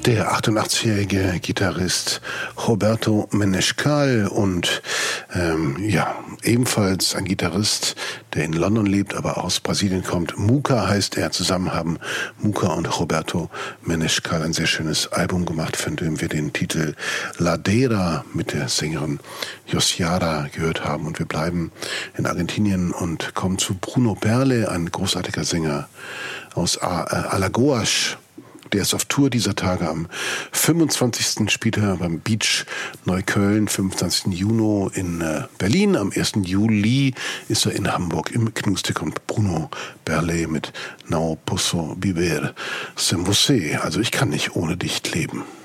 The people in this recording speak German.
Der 88-jährige Gitarrist Roberto Menescal und ebenfalls ein Gitarrist, der in London lebt, aber aus Brasilien kommt. Muka heißt er. Zusammen haben Muka und Roberto Menescal ein sehr schönes Album gemacht, von dem wir den Titel Ladeira mit der Sängerin Josiara gehört haben. Und wir bleiben in Argentinien und kommen zu Bruno Berle, ein großartiger Sänger aus Alagoas. Der ist auf Tour dieser Tage. Am 25. spielt er beim Beach Neukölln, 25. Juni in Berlin. Am 1. Juli ist er in Hamburg im Knustik und Bruno Berle mit Não Posso Viver Sem Você. Also ich kann nicht ohne dich leben.